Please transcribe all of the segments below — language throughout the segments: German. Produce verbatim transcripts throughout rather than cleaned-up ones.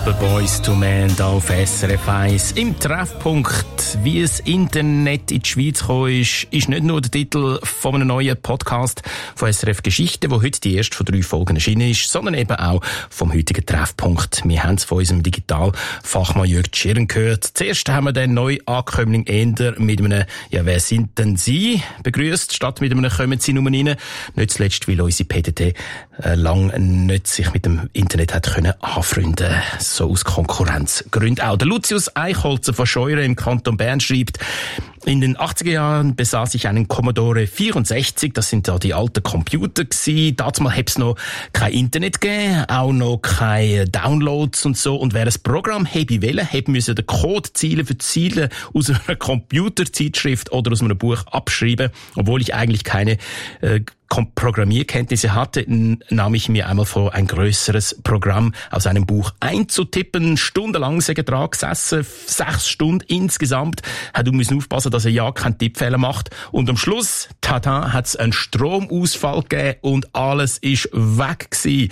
Purple Boys to Man auf S R F eins. Im Treffpunkt, wie das Internet in die Schweiz gekommen ist, ist nicht nur der Titel von einem neuen Podcast von S R F Geschichte, wo heute die erste von drei Folgen erschienen ist, sondern eben auch vom heutigen Treffpunkt. Wir haben es von unserem Digitalfachmann Jürg Tschirren gehört. Zuerst haben wir den Neuankömmling Ender mit einem «Ja, wer sind denn Sie?» begrüßt, statt mit einem «Kommen Sie nur rein». Nicht zuletzt, weil unsere P D T äh, lang nicht sich mit dem Internet hat können anfreunden, so aus Konkurrenzgründen auch. Der Lucius Eichholzer von Scheuren im Kanton Bern schreibt, in den achtziger Jahren besaß ich einen Commodore vierundsechzig, das sind da die alten Computer gewesen. Damals hat's noch kein Internet gegeben, auch noch keine Downloads und so. Und wer ein Programm hätte wollen, hätte müssen den Code Ziele für Ziele aus einer Computerzeitschrift oder aus einem Buch abschreiben, obwohl ich eigentlich keine äh, Programmierkenntnisse hatte, nahm ich mir einmal vor, ein grösseres Programm aus einem Buch einzutippen. Stundenlang sei er dran gesessen, sechs Stunden insgesamt. Hat du müssen aufpassen, dass er ja keinen Tippfehler macht. Und am Schluss, tada, hat es einen Stromausfall gegeben und alles ist weg gewesen.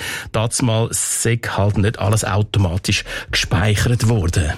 Damals sei halt nicht alles automatisch gespeichert worden.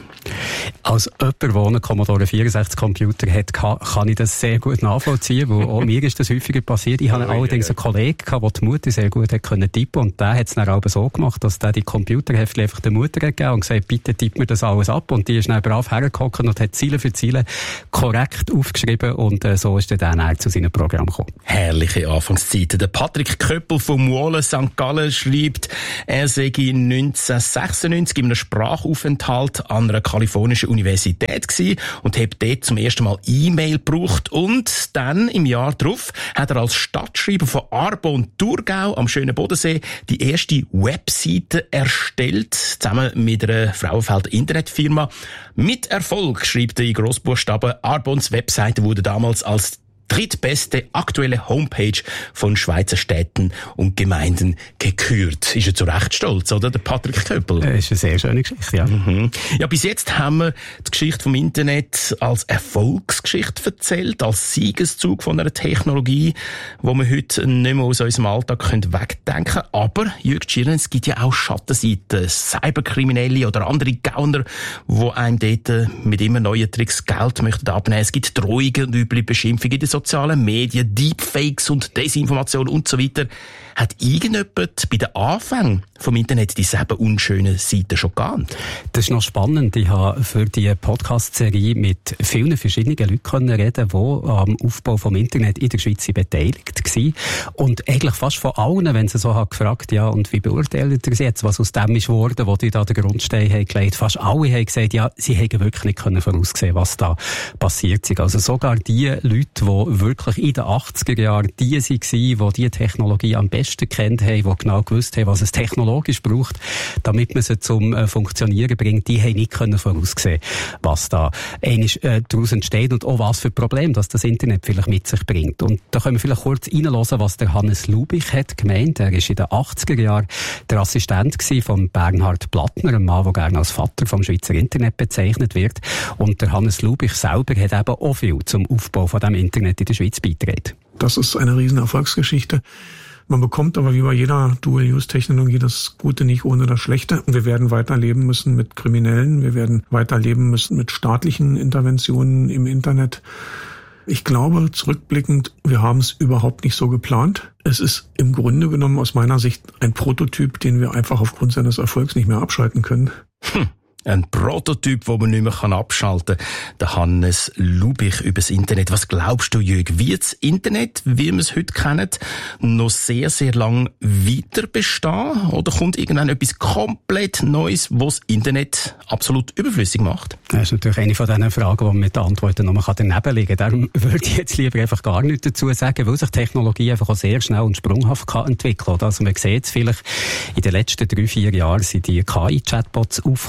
Als jemand, der einen Commodore vierundsechzig Computer hat, kann ich das sehr gut nachvollziehen, weil auch mir ist das häufiger passiert. Ich hatte allerdings einen Kollegen, der die Mutter sehr gut hat können tippen, und der hat es dann aber so gemacht, dass der die Computerheftchen einfach der Mutter gegeben und gesagt, bitte tipp mir das alles ab, und die ist dann brav hergehockt und hat Ziele für Ziele korrekt aufgeschrieben, und äh, so ist er dann auch zu seinem Programm gekommen. Herrliche Anfangszeiten. Der Patrick Köppel vom Muolen Sankt Gallen schreibt, er sei neunzehnhundertsechsundneunzig in einem Sprachaufenthalt an einer kalifornischen Universität gewesen und hat dort zum ersten Mal E-Mail gebraucht, und dann im Jahr darauf hat er als Stadtschreiber von Arbon-Thurgau am schönen Bodensee die erste Webseite erstellt, zusammen mit einer Frauenfelder Internetfirma. Mit Erfolg, schreibt er in Grossbuchstaben. Arbons Webseite wurde damals als drittbeste aktuelle Homepage von Schweizer Städten und Gemeinden gekürt. Ist er zu Recht stolz, oder, der Patrick Köppel? Das ist eine sehr schöne Geschichte, ja. Mhm. Ja, bis jetzt haben wir die Geschichte vom Internet als Erfolgsgeschichte erzählt, als Siegeszug von einer Technologie, wo wir heute nicht mehr aus unserem Alltag wegdenken können. Aber, Jürg Tschirren, es gibt ja auch Schattenseiten, Cyberkriminelle oder andere Gauner, die einem dort mit immer neuen Tricks Geld möchten abnehmen. Es gibt Drohungen und üble Beschimpfungen in den sozialen Medien, Deepfakes und Desinformation und so weiter. Hat irgendjemand bei den Anfängen vom Internet diese eben unschönen Seiten schon geahnt? Das ist noch spannend. Ich habe für die Podcast-Serie mit vielen verschiedenen Leuten reden, die am Aufbau vom Internet in der Schweiz beteiligt waren. Und eigentlich fast von allen, wenn sie so haben gefragt, ja, und wie beurteilt ihr jetzt, was aus dem ist geworden, wo die da den Grundstein haben gelegt. Fast alle haben gesagt, ja, sie hätten wirklich nicht können voraussehen, was da passiert ist. Also sogar die Leute, die wirklich in den achtziger Jahren die waren, die die Technologie am besten kennt haben, die genau gewusst haben, was es technologisch braucht, damit man sie zum äh, Funktionieren bringt, die haben nicht können voraussehen, was da eigentlich äh, daraus entsteht und auch was für Probleme das das Internet vielleicht mit sich bringt. Und da können wir vielleicht kurz reinhören, was der Hannes Lubich hat gemeint. Er war in den achtziger Jahren der Assistent von Bernhard Plattner, einem Mann, der gerne als Vater vom Schweizer Internet bezeichnet wird. Und der Hannes Lubich selber hat eben auch viel zum Aufbau von dem Internet in der Schweiz beigetragen. Das ist eine riesen Erfolgsgeschichte. Man bekommt aber wie bei jeder Dual-Use-Technologie das Gute nicht ohne das Schlechte. Und wir werden weiterleben müssen mit Kriminellen. Wir werden weiterleben müssen mit staatlichen Interventionen im Internet. Ich glaube, zurückblickend, wir haben es überhaupt nicht so geplant. Es ist im Grunde genommen aus meiner Sicht ein Prototyp, den wir einfach aufgrund seines Erfolgs nicht mehr abschalten können. Hm. Ein Prototyp, den man nicht mehr abschalten kann. Der Hannes Lubich übers Internet. Was glaubst du, Jürg? Wird das Internet, wie wir es heute kennen, noch sehr, sehr lang weiter bestehen? Oder kommt irgendwann etwas komplett Neues, was das Internet absolut überflüssig macht? Das ist natürlich eine von diesen Fragen, die man mit den Antworten noch daneben liegen kann. Darum würde ich jetzt lieber einfach gar nichts dazu sagen, weil sich Technologie einfach auch sehr schnell und sprunghaft kann entwickeln kann. Also man sieht es vielleicht, in den letzten drei, vier Jahren sind die K I-Chatbots aufgekommen.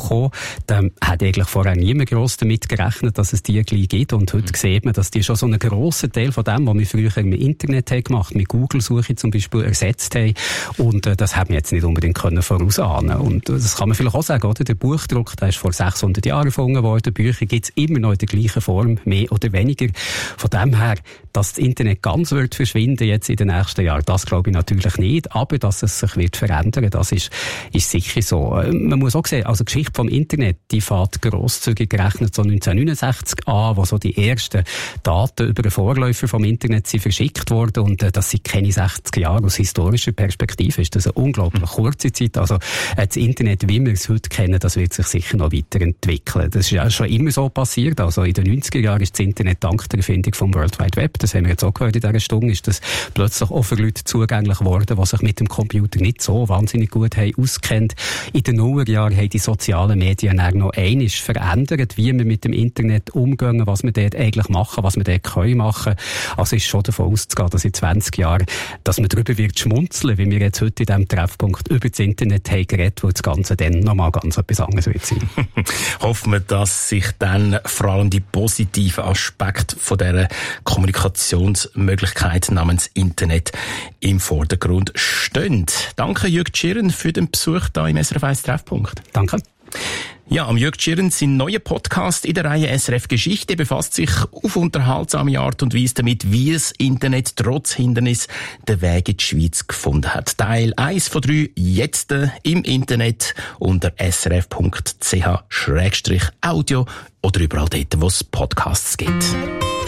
Da hat eigentlich vorher niemand gross damit gerechnet, dass es die gleich gibt. Und heute mhm. sieht man, dass die schon so einen grossen Teil von dem, was wir früher im Internet haben gemacht, mit Google-Suche zum Beispiel, ersetzt haben. Und äh, das haben wir jetzt nicht unbedingt können vorausahnen. Und das kann man vielleicht auch sagen, oder? Der Buchdruck, der ist vor sechshundert Jahren erfunden worden. Bücher gibt es immer noch in der gleichen Form, mehr oder weniger. Von dem her, dass das Internet ganz wird verschwinden jetzt in den nächsten Jahren, das glaube ich natürlich nicht. Aber dass es sich wird verändern, das ist, ist sicher so. Man muss auch sehen, also die Geschichte vom Internet, die fängt grosszügig gerechnet so neunzehnhundertneunundsechzig an, wo so die ersten Daten über den Vorläufer vom Internet sind verschickt worden. Und äh, das sind keine sechzig Jahre. Aus historischer Perspektive ist das eine unglaublich kurze Zeit. Also äh, das Internet, wie wir es heute kennen, das wird sich sicher noch weiterentwickeln. Das ist ja schon immer so passiert. Also in den neunziger Jahren ist das Internet dank der Erfindung vom World Wide Web, das haben wir jetzt auch gehört in dieser Stunde, ist das plötzlich auch für Leute zugänglich geworden, die sich mit dem Computer nicht so wahnsinnig gut haben auskennt. In den Nullerjahren haben die sozialen Medien auch noch einmal verändert, wie wir mit dem Internet umgehen, was wir dort eigentlich machen, was wir dort können machen. Also ist schon davon auszugehen, dass in zwanzig Jahren, dass man darüber wird schmunzeln, wie wir jetzt heute in diesem Treffpunkt über das Internet haben geredet, wo das Ganze dann nochmal ganz etwas anderes wird sein. Hoffen wir, dass sich dann vor allem die positiven Aspekte von dieser Kommunikationsmöglichkeit namens Internet im Vordergrund stehen. Danke Jürg Tschirren für den Besuch hier im S R F eins Treffpunkt. Danke. Ja, am Jürg Tschirren, sein neuer Podcast in der Reihe S R F Geschichte befasst sich auf unterhaltsame Art und Weise damit, wie das Internet trotz Hindernis den Weg in die Schweiz gefunden hat. Teil eins von drei jetzt im Internet unter s r f punkt c h slash audio oder überall dort, wo es Podcasts gibt.